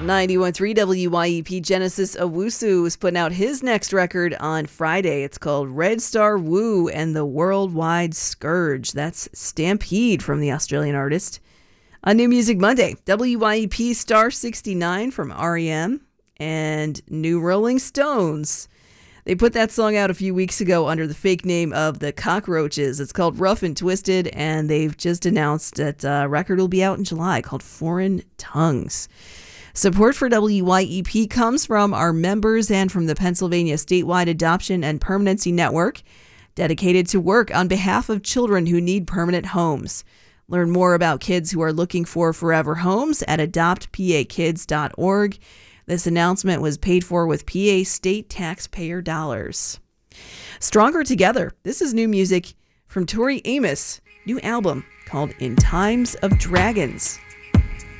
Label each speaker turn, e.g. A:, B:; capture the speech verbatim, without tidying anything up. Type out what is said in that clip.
A: ninety-one point three W Y E P Genesis Owusu is putting out his next record on Friday. It's called Red Star Woo and the Worldwide Scourge. That's Stampede from the Australian artist. On New Music Monday, W Y E P Star sixty-nine from R E M and New Rolling Stones. They put that song out a few weeks ago under the fake name of the Cockroaches. It's called Rough and Twisted, and they've just announced that a record will be out in July called Foreign Tongues. Support for W Y E P comes from our members and from the Pennsylvania Statewide Adoption and Permanency Network, dedicated to work on behalf of children who need permanent homes. Learn more about kids who are looking for forever homes at adopt p a kids dot org. This announcement was paid for with P A state taxpayer dollars. Stronger Together. This is new music from Tori Amos' new album called In Times of Dragons.